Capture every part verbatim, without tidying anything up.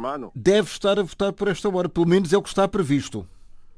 Germano. Deve estar a votar por esta hora, pelo menos é o que está previsto.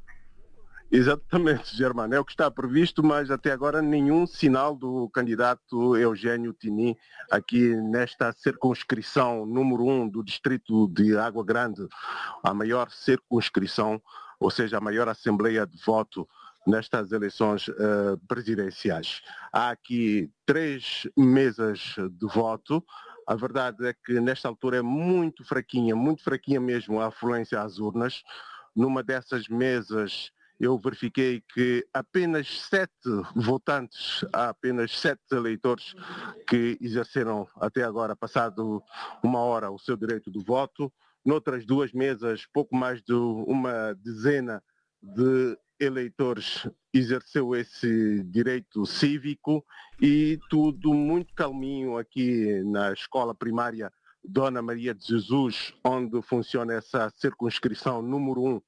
Exatamente, Germano, é o que está previsto, mas até agora nenhum sinal do candidato Eugênio Tini aqui nesta circunscrição número um do distrito de Água Grande, a maior circunscrição, ou seja, a maior assembleia de voto nestas eleições uh, presidenciais. Há aqui três mesas de voto. A verdade é que nesta altura é muito fraquinha, muito fraquinha mesmo a afluência às urnas. Numa dessas mesas eu verifiquei que apenas sete votantes, há apenas sete eleitores que exerceram até agora, passado uma hora, o seu direito de voto. Noutras duas mesas, pouco mais de uma dezena de eleitores exerceu esse direito cívico e tudo muito calminho aqui na escola primária Dona Maria de Jesus, onde funciona essa circunscrição número um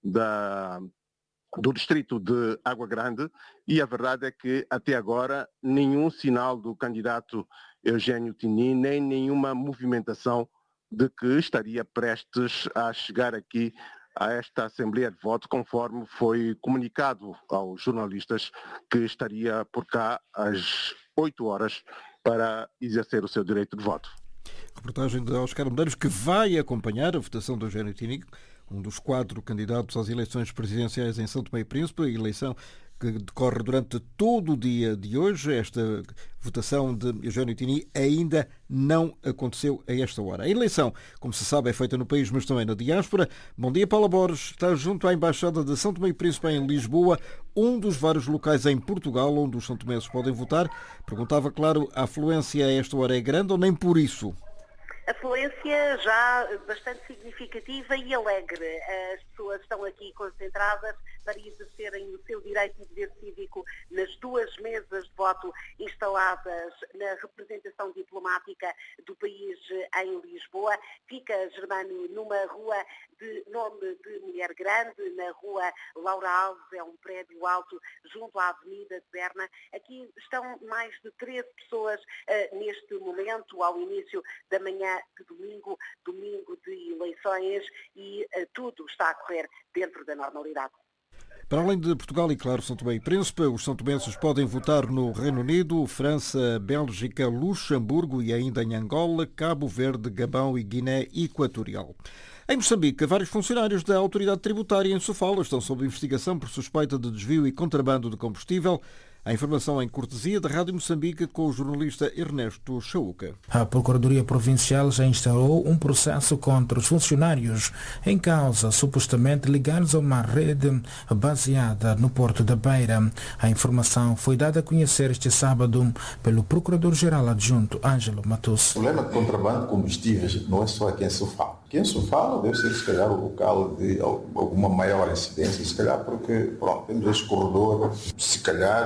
da do distrito de Água Grande, e a verdade é que até agora nenhum sinal do candidato Eugênio Tini, nem nenhuma movimentação de que estaria prestes a chegar aqui a esta Assembleia de Voto, conforme foi comunicado aos jornalistas que estaria por cá às oito horas para exercer o seu direito de voto. Reportagem de Oscar Medeiros, que vai acompanhar a votação do Eugênio Tini, um dos quatro candidatos às eleições presidenciais em São Tomé e Príncipe, a eleição que decorre durante todo o dia de hoje. Esta votação de Eugênio Tini ainda não aconteceu a esta hora. A eleição, como se sabe, é feita no país, mas também na diáspora. Bom dia, Paula Borges. Está junto à Embaixada de São Tomé e Príncipe em Lisboa, um dos vários locais em Portugal onde os santomenses podem votar. Perguntava, claro, a afluência a esta hora é grande ou nem por isso? A afluência já bastante significativa e alegre. As pessoas estão aqui concentradas para exercerem o seu direito de dever cívico nas duas mesas de voto instaladas na representação diplomática do país em Lisboa. Fica, Germano, numa rua de nome de Mulher Grande, na rua Laura Alves, é um prédio alto junto à Avenida de Berna. Aqui estão mais de treze pessoas uh, neste momento, ao início da manhã de domingo, domingo de eleições, e uh, tudo está a correr dentro da normalidade. Para além de Portugal e, claro, São Tomé e Príncipe, os santomenses podem votar no Reino Unido, França, Bélgica, Luxemburgo e ainda em Angola, Cabo Verde, Gabão e Guiné Equatorial. Em Moçambique, vários funcionários da autoridade tributária em Sofala estão sob investigação por suspeita de desvio e contrabando de combustível. A informação em cortesia da Rádio Moçambique com o jornalista Ernesto Chauca. A Procuradoria Provincial já instaurou um processo contra os funcionários em causa supostamente ligados a uma rede baseada no Porto da Beira. A informação foi dada a conhecer este sábado pelo Procurador-Geral Adjunto Ângelo Matus. O problema de contrabando de combustíveis não é só aqui em Sofala. Aqui em Sofala deve ser, se calhar, o local de alguma maior incidência, se calhar porque, pronto, temos este corredor, se calhar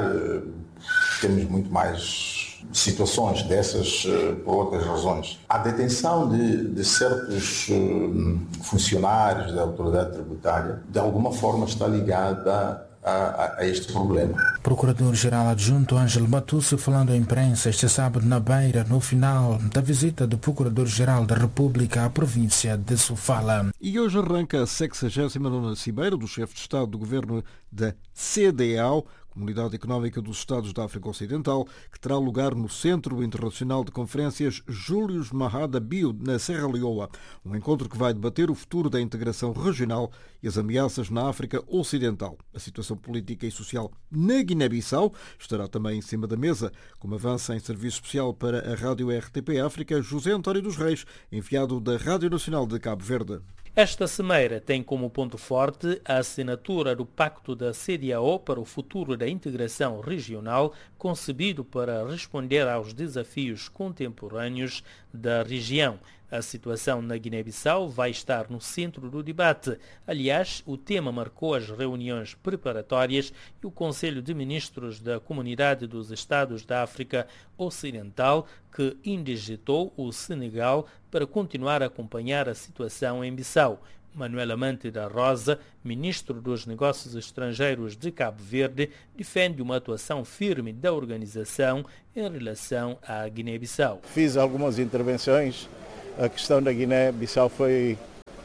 temos muito mais situações dessas por outras razões. A detenção de, de certos funcionários da autoridade tributária, de alguma forma está ligada a, a, a este problema. Procurador-Geral Adjunto Ângelo Matucci falando à imprensa este sábado na Beira, no final da visita do Procurador-Geral da República à província de Sofala. E hoje arranca a sexagésima nona Cimeira do chefe de Estado do Governo da C D A O, Comunidade Económica dos Estados da África Ocidental, que terá lugar no Centro Internacional de Conferências Július Maada Bio, na Serra Leoa. Um encontro que vai debater o futuro da integração regional e as ameaças na África Ocidental. A situação política e social na Guiné-Bissau estará também em cima da mesa, como avança em serviço especial para a Rádio R T P África José António dos Reis, enviado da Rádio Nacional de Cabo Verde. Esta cimeira tem como ponto forte a assinatura do Pacto da C D A O para o futuro da integração regional, concebido para responder aos desafios contemporâneos da região. A situação na Guiné-Bissau vai estar no centro do debate. Aliás, o tema marcou as reuniões preparatórias e o Conselho de Ministros da Comunidade dos Estados da África Ocidental, que indigitou o Senegal para continuar a acompanhar a situação em Bissau. Manuel Amante da Rosa, ministro dos Negócios Estrangeiros de Cabo Verde, defende uma atuação firme da organização em relação à Guiné-Bissau. Fiz algumas intervenções. A questão da Guiné-Bissau foi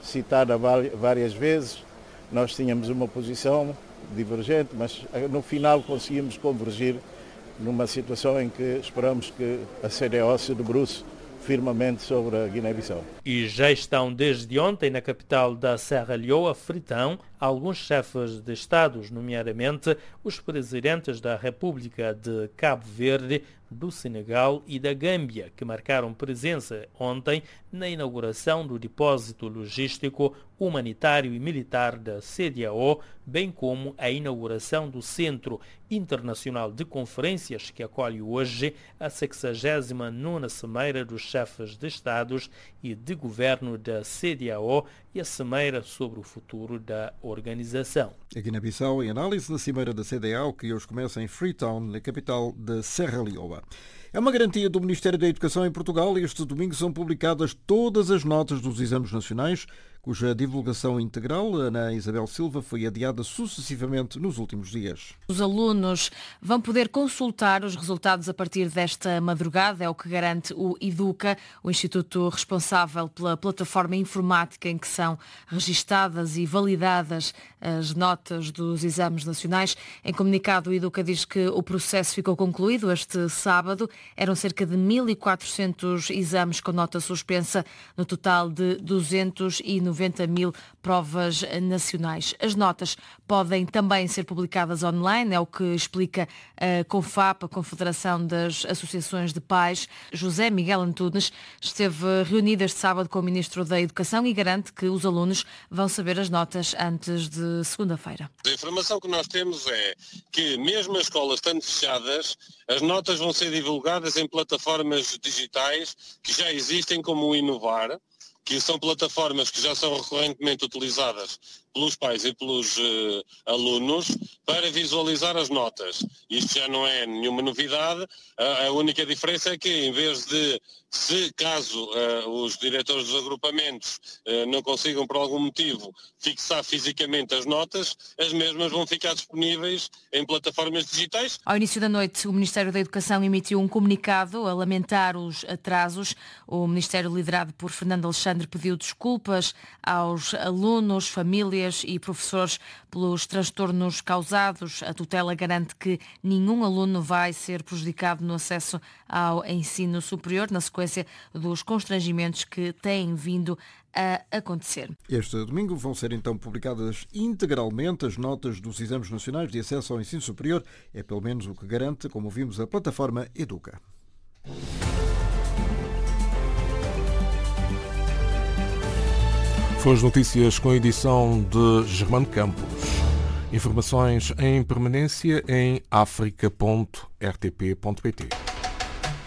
citada várias vezes, nós tínhamos uma posição divergente, mas no final conseguimos convergir numa situação em que esperamos que a C D A O se debruce firmemente sobre a Guiné-Bissau. E já estão desde ontem na capital da Serra Leoa, Freetown, alguns chefes de Estados, nomeadamente os presidentes da República de Cabo Verde, do Senegal e da Gâmbia, que marcaram presença ontem na inauguração do depósito logístico, humanitário e militar da C D A O, bem como a inauguração do Centro Internacional de Conferências, que acolhe hoje a sexagésima nona Cimeira dos Chefes de Estados e de Governo da C D A O e a Cimeira sobre o futuro da organização. A Guiné-Bissau em análise na Cimeira da C D A O, que hoje começa em Freetown, na capital da Serra Leoa. É uma garantia do Ministério da Educação em Portugal e este domingo são publicadas todas as notas dos exames nacionais, cuja divulgação integral, Ana Isabel Silva, foi adiada sucessivamente nos últimos dias. Os alunos vão poder consultar os resultados a partir desta madrugada, é o que garante o Educa, o instituto responsável pela plataforma informática em que são registadas e validadas as notas dos exames nacionais. Em comunicado, o Educa diz que o processo ficou concluído este sábado. Eram cerca de mil e quatrocentos exames com nota suspensa, no total de duzentos e noventa mil provas nacionais. As notas podem também ser publicadas online, é o que explica a CONFAP, a Confederação das Associações de Pais. José Miguel Antunes esteve reunido este sábado com o Ministro da Educação e garante que os alunos vão saber as notas antes de segunda-feira. A informação que nós temos é que mesmo as escolas estando fechadas, as notas vão ser divulgadas em plataformas digitais que já existem, como o Inovar, que são plataformas que já são recorrentemente utilizadas pelos pais e pelos uh, alunos para visualizar as notas. Isto já não é nenhuma novidade, a, a única diferença é que em vez de, se caso uh, os diretores dos agrupamentos uh, não consigam por algum motivo fixar fisicamente as notas, as mesmas vão ficar disponíveis em plataformas digitais. Ao início da noite, o Ministério da Educação emitiu um comunicado a lamentar os atrasos. O Ministério, liderado por Fernando Alexandre, pediu desculpas aos alunos, famílias e professores pelos transtornos causados. A tutela garante que nenhum aluno vai ser prejudicado no acesso ao ensino superior, na sequência dos constrangimentos que têm vindo a acontecer. Este domingo vão ser então publicadas integralmente as notas dos exames nacionais de acesso ao ensino superior. É pelo menos o que garante, como vimos, a plataforma Educa. Foi as notícias com a edição de Germano Campos. Informações em permanência em africa ponto r t p ponto p t.